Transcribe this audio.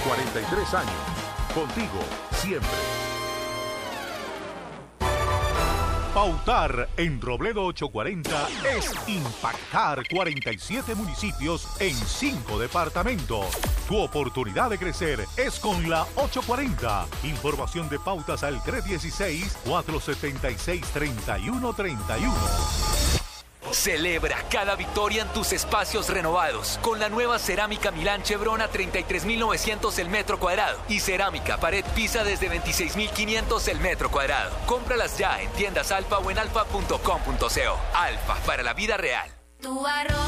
43 años. Contigo, siempre. Pautar en Robledo 840 es impactar 47 municipios en 5 departamentos. Tu oportunidad de crecer es con la 840. Información de pautas al 316-476-3131. Celebra cada victoria en tus espacios renovados con la nueva cerámica Milán Chevron a 33.900 el metro cuadrado y cerámica pared pisa desde 26.500 el metro cuadrado. Cómpralas ya en tiendas Alfa o en alfa.com.co. Alfa, para la vida real. Tu arroz